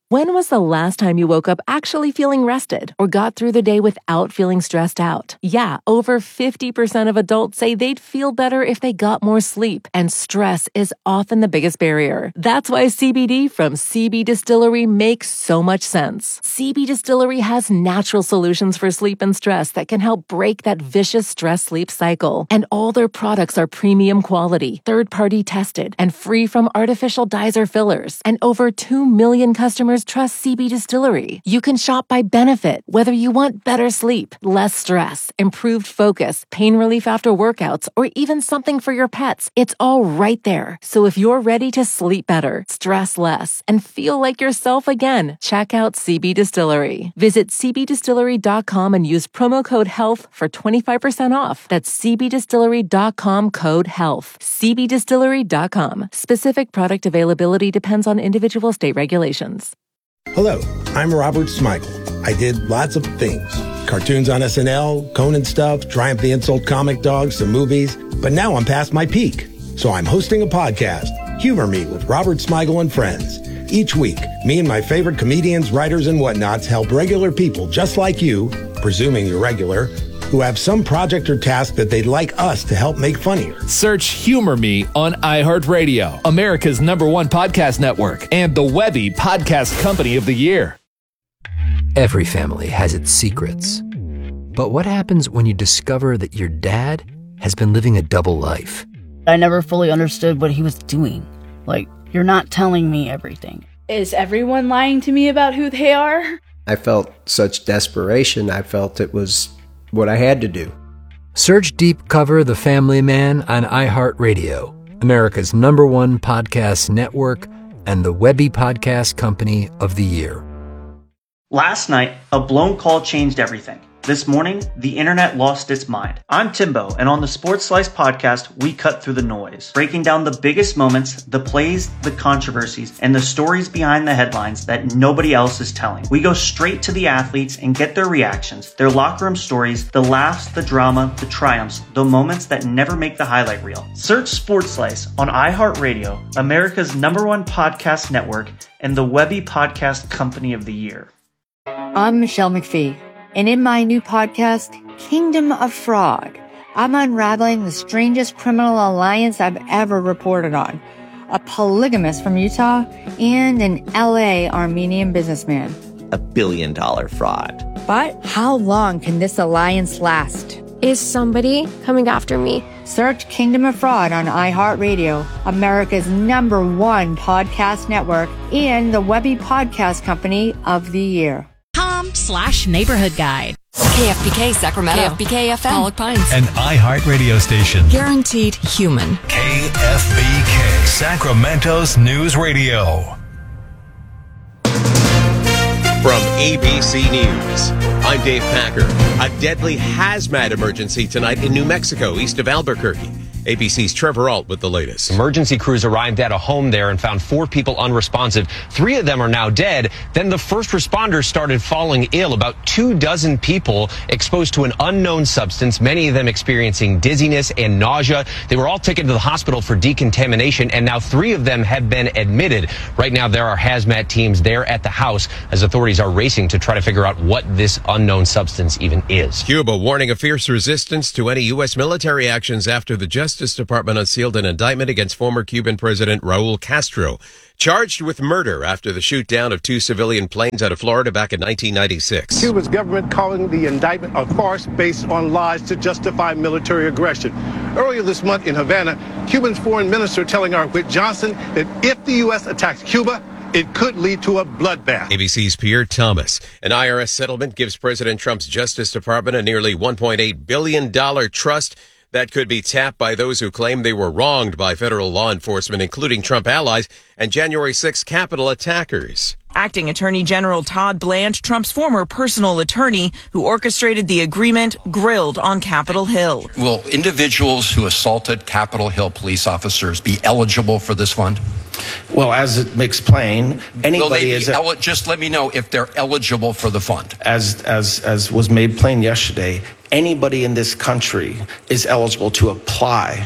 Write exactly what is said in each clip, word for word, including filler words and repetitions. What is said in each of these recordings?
When was the last time you woke up actually feeling rested or got through the day without feeling stressed out? Yeah, over fifty percent of adults say they'd feel better if they got more sleep, and stress is often the biggest barrier. That's why C B D from C B Distillery makes so much sense. C B Distillery has natural solutions for sleep and stress that can help break that vicious stress-sleep cycle. And all their products are premium quality, third-party tested, and free from artificial dyes or fillers. And over two million customers trust C B Distillery. You can shop by benefit, whether you want better sleep, less stress, improved focus, pain relief after workouts, or even something for your pets. It's all right there. So if you're ready to sleep better, stress less, and feel like yourself again, check out C B Distillery. Visit c b distillery dot com and use promo code HEALTH for twenty-five percent off. That's c b distillery dot com code HEALTH. c b distillery dot com. Specific product availability depends on individual state regulations. Hello, I'm Robert Smigel. I did lots of things. Cartoons on S N L, Conan stuff, Triumph the Insult comic dogs, some movies. But now I'm past my peak. So I'm hosting a podcast, Humor Me with Robert Smigel and Friends. Each week, me and my favorite comedians, writers, and whatnots help regular people just like you, presuming you're regular, who have some project or task that they'd like us to help make funnier. Search Humor Me on iHeartRadio, America's number one podcast network, and the Webby Podcast Company of the Year. Every family has its secrets. But what happens when you discover that your dad has been living a double life? I never fully understood what he was doing. Like, you're not telling me everything. Is everyone lying to me about who they are? I felt such desperation. I felt it was what I had to do. Search Deep Cover The Family Man on iHeartRadio, America's number one podcast network, and the Webby Podcast Company of the Year. Last night, a blown call changed everything. This morning, the internet lost its mind. I'm Timbo, and on the Sports Slice podcast, we cut through the noise, breaking down the biggest moments, the plays, the controversies, and the stories behind the headlines that nobody else is telling. We go straight to the athletes and get their reactions, their locker room stories, the laughs, the drama, the triumphs, the moments that never make the highlight reel. Search Sports Slice on iHeartRadio, America's number one podcast network, and the Webby Podcast Company of the Year. I'm Michelle McPhee. And in my new podcast, Kingdom of Fraud, I'm unraveling the strangest criminal alliance I've ever reported on. A polygamist from Utah and an L A Armenian businessman. A billion dollar fraud. But how long can this alliance last? Is somebody coming after me? Search Kingdom of Fraud on iHeartRadio, America's number one podcast network, and the Webby Podcast Company of the Year. Com slash neighborhood guide. K F B K Sacramento. K F B K F M. Pollock Pines. An iHeart radio station. Guaranteed human. K F B K Sacramento's News Radio. From A B C News, I'm Dave Packer. A deadly hazmat emergency tonight in New Mexico, east of Albuquerque. A B C's Trevor Alt with the latest. Emergency crews arrived at a home there and found four people unresponsive. Three of them are now dead. Then the first responders started falling ill. About two dozen people exposed to an unknown substance, many of them experiencing dizziness and nausea. They were all taken to the hospital for decontamination, and now three of them have been admitted. Right now, there are hazmat teams there at the house as authorities are racing to try to figure out what this unknown substance even is. Cuba warning of fierce resistance to any U S military actions after the Justice Department unsealed an indictment against former Cuban President Raul Castro, charged with murder after the shoot down of two civilian planes out of Florida back in nineteen ninety-six. Cuba's government calling the indictment a farce based on lies to justify military aggression. Earlier this month in Havana, Cuban's foreign minister telling our Whit Johnson that if the U S attacks Cuba, it could lead to a bloodbath. A B C's Pierre Thomas. An I R S settlement gives President Trump's Justice Department a nearly one point eight billion dollars trust that could be tapped by those who claim they were wronged by federal law enforcement, including Trump allies and January sixth Capitol attackers. Acting Attorney General Todd Blanche, Trump's former personal attorney who orchestrated the agreement, grilled on Capitol Hill. Will individuals who assaulted Capitol Hill police officers be eligible for this fund? Well, as it makes plain, anybody is el- just let me know if they're eligible for the fund. As as as was made plain yesterday, anybody in this country is eligible to apply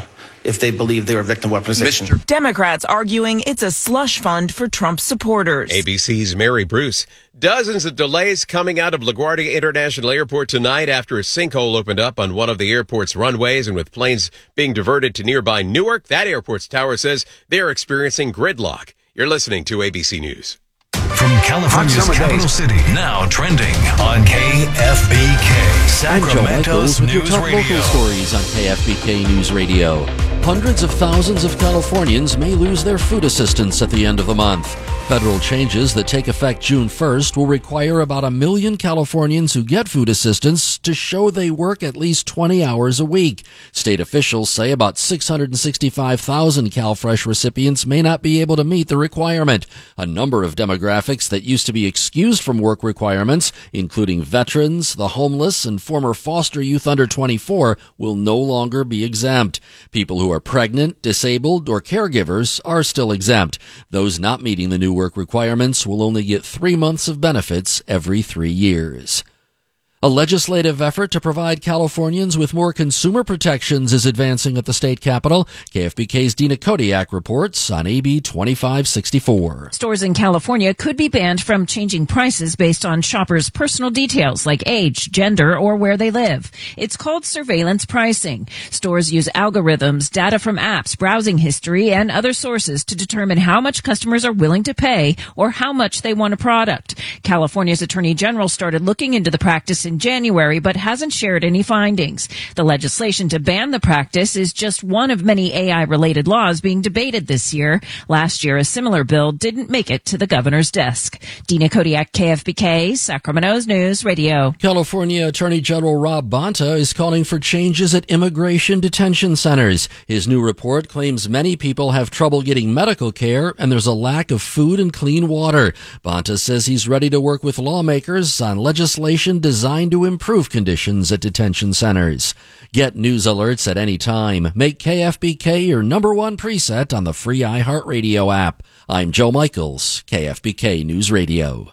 if they believe they were victim weaponization. Democrats arguing it's a slush fund for Trump supporters. A B C's Mary Bruce. Dozens of delays coming out of LaGuardia International Airport tonight after a sinkhole opened up on one of the airport's runways, and with planes being diverted to nearby Newark, that airport's tower says they're experiencing gridlock. You're listening to A B C News. From California's capital city, now trending on K F B K, Sacramento's with your News top Radio. local stories on K F B K News Radio. Hundreds of thousands of Californians may lose their food assistance at the end of the month. Federal changes that take effect June first will require about a million Californians who get food assistance to show they work at least twenty hours a week. State officials say about six hundred sixty-five thousand CalFresh recipients may not be able to meet the requirement. A number of demographics that used to be excused from work requirements, including veterans, the homeless, and former foster youth under twenty-four, will no longer be exempt. People who are pregnant, disabled, or caregivers are still exempt. Those not meeting the new work requirements will only get three months of benefits every three years. A legislative effort to provide Californians with more consumer protections is advancing at the state capitol. K F B K's Dina Kodiak reports on A B twenty-five sixty-four. Stores in California could be banned from changing prices based on shoppers' personal details like age, gender, or where they live. It's called surveillance pricing. Stores use algorithms, data from apps, browsing history, and other sources to determine how much customers are willing to pay or how much they want a product. California's Attorney General started looking into the practice in January, but hasn't shared any findings. The legislation to ban the practice is just one of many A I-related laws being debated this year. Last year, a similar bill didn't make it to the governor's desk. Dina Kodiak, K F B K, Sacramento's News Radio. California Attorney General Rob Bonta is calling for changes at immigration detention centers. His new report claims many people have trouble getting medical care and there's a lack of food and clean water. Bonta says he's ready to work with lawmakers on legislation designed to improve conditions at detention centers. Get news alerts at any time. Make K F B K your number one preset on the free iHeartRadio app. I'm Joe Michaels, K F B K News Radio.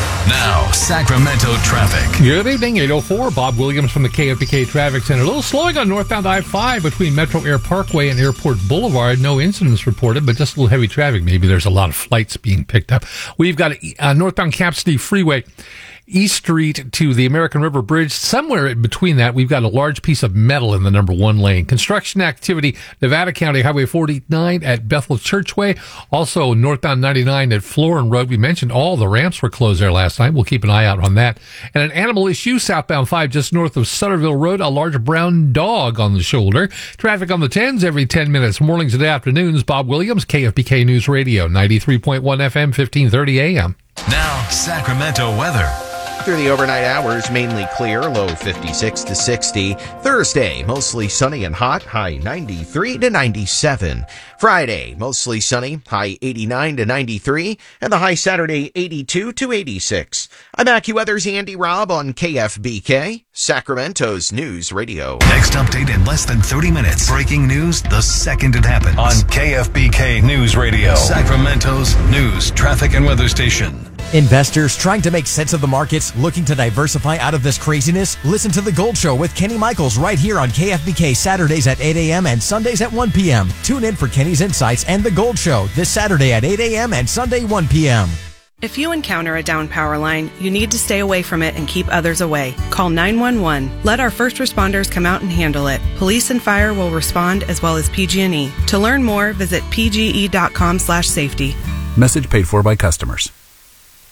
Now, Sacramento traffic. Good evening, eight oh four. Bob Williams from the K F B K Traffic Center. A little slowing on northbound I five between Metro Air Parkway and Airport Boulevard. No incidents reported, but just a little heavy traffic. Maybe there's a lot of flights being picked up. We've got uh, northbound Cap City Freeway, East Street to the American River Bridge. Somewhere in between that, we've got a large piece of metal in the number one lane. Construction activity, Nevada County Highway forty-nine at Bethel Churchway. Also, northbound ninety-nine at Florin Road. We mentioned all the ramps were closed there last night. We'll keep an eye out on that. And an animal issue, southbound five just north of Sutterville Road. A large brown dog on the shoulder. Traffic on the tens every ten minutes, mornings and afternoons. Bob Williams, K F B K News Radio, ninety-three point one F M, fifteen thirty A M. Now, Sacramento weather. Through the overnight hours, mainly clear, low fifty-six to sixty. Thursday, mostly sunny and hot, high ninety-three to ninety-seven. Friday, mostly sunny, high eighty-nine to ninety-three, and the high Saturday, eighty-two to eighty-six. I'm AccuWeather's Andy Robb on K F B K, Sacramento's News Radio. Next update in less than thirty minutes. Breaking news the second it happens. On K F B K News Radio, Sacramento's news, traffic, and weather station. Investors trying to make sense of the markets, looking to diversify out of this craziness? Listen to The Gold Show with Kenny Michaels right here on K F B K Saturdays at eight A M and Sundays at one P M Tune in for Kenny's Insights and The Gold Show this Saturday at eight A M and Sunday one P M If you encounter a down power line, you need to stay away from it and keep others away. Call nine one one. Let our first responders come out and handle it. Police and fire will respond as well as P G and E. To learn more, visit P G E dot com slash safety. Message paid for by customers.